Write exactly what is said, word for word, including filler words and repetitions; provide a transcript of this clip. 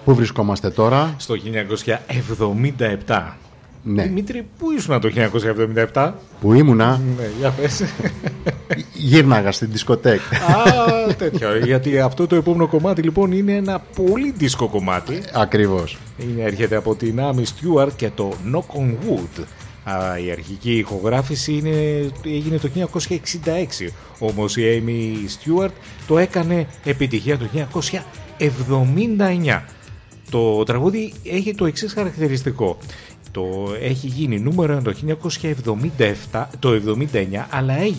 Πού βρισκόμαστε τώρα? Στο χίλια εννιακόσια εβδομήντα επτά. Ναι. Δημήτρη, πού ήσουν το χίλια εννιακόσια εβδομήντα επτά? Πού ήμουνα? Ναι, για πες. Γύρναγα στην δισκοτέκ. Α, τέτοιο. Γιατί αυτό το επόμενο κομμάτι λοιπόν είναι ένα πολύ δίσκο κομμάτι. Ακριβώς. Είναι, έρχεται από την Amy Stewart και το Knock on Wood. Α, η αρχική ηχογράφηση είναι, έγινε το χίλια εννιακόσια εξήντα έξι. Όμως η Amy Stewart το έκανε επιτυχία το χίλια εννιακόσια εβδομήντα εννιά. Το τραγούδι έχει το εξής χαρακτηριστικό. Το έχει γίνει νούμερο ένα το χίλια εννιακόσια εβδομήντα επτά, το εβδομήντα εννιά, αλλά έγινε